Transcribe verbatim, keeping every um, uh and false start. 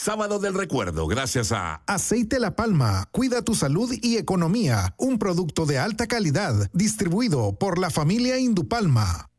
Sábado del Recuerdo, gracias a Aceite La Palma, cuida tu salud y economía. Un producto de alta calidad, distribuido por la familia Indupalma.